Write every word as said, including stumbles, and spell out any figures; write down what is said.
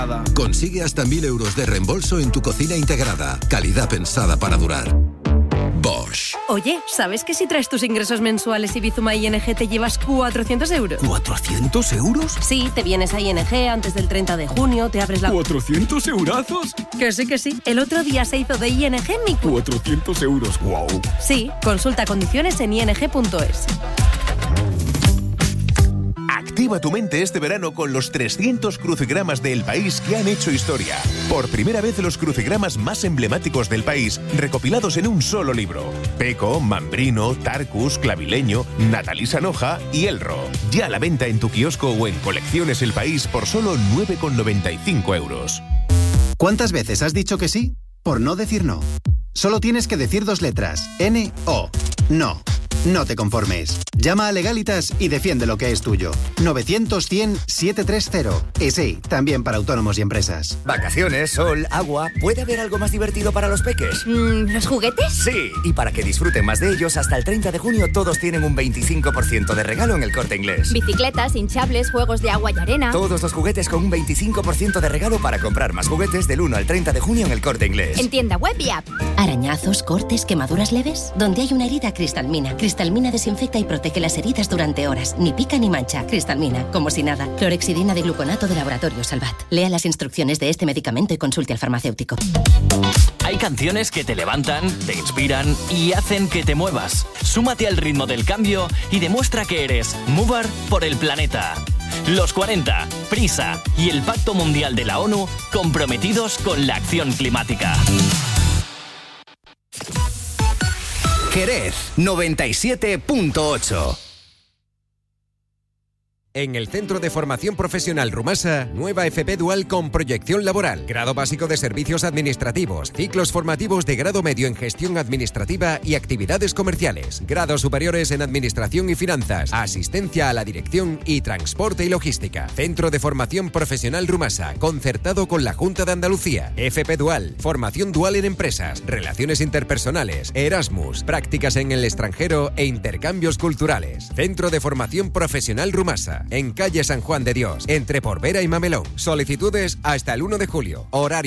Consigue hasta mil euros de reembolso en tu cocina integrada. Calidad pensada para durar. Bosch. Oye, ¿sabes que si traes tus ingresos mensuales y Bizuma I N G te llevas cuatrocientos euros? ¿cuatrocientos euros? Sí, te vienes a I N G antes del treinta de junio, te abres la... ¿cuatrocientos eurazos? Que sí, que sí. El otro día se hizo de I N G mi... cuatrocientos euros, wow. Sí, consulta condiciones en i n g punto es. Activa tu mente este verano con los trescientos crucigramas del país que han hecho historia. Por primera vez los crucigramas más emblemáticos del país recopilados en un solo libro. Peco, Mambrino, Tarcus, Clavileño, Natalí Sanoja y Elro. Ya a la venta en tu kiosco o en Colecciones El País por solo nueve con noventa y cinco euros. ¿Cuántas veces has dicho que sí? Por no decir no. Solo tienes que decir dos letras. N O. No. No te conformes. Llama a Legalitas y defiende lo que es tuyo. novecientos cien setecientos treinta. Y sí, también para autónomos y empresas. Vacaciones, sol, agua... ¿Puede haber algo más divertido para los peques? Mm, ¿Los juguetes? Sí, y para que disfruten más de ellos, hasta el treinta de junio todos tienen un veinticinco por ciento de regalo en El Corte Inglés. Bicicletas, hinchables, juegos de agua y arena... Todos los juguetes con un veinticinco por ciento de regalo para comprar más juguetes del uno al treinta de junio en El Corte Inglés. En tienda web y app. Arañazos, cortes, quemaduras leves... Donde hay una herida, Cristalmina. Cristalmina desinfecta y protege las heridas durante horas. Ni pica ni mancha. Cristalmina, como si nada. Clorexidina de gluconato de Laboratorio Salvat. Lea las instrucciones de este medicamento y consulte al farmacéutico. Hay canciones que te levantan, te inspiran y hacen que te muevas. Súmate al ritmo del cambio y demuestra que eres mover por el planeta. Los cuarenta, Prisa y el Pacto Mundial de la ONU comprometidos con la acción climática. Jerez noventa y siete punto ocho. En el Centro de Formación Profesional Rumasa, nueva F P Dual con proyección laboral, grado básico de servicios administrativos, ciclos formativos de grado medio en gestión administrativa y actividades comerciales, grados superiores en administración y finanzas, asistencia a la dirección y transporte y logística. Centro de Formación Profesional Rumasa, concertado con la Junta de Andalucía. F P Dual, formación dual en empresas, relaciones interpersonales, Erasmus, prácticas en el extranjero e intercambios culturales. Centro de Formación Profesional Rumasa, en calle San Juan de Dios, entre Porvera y Mamelón. Solicitudes hasta el uno de julio. Horario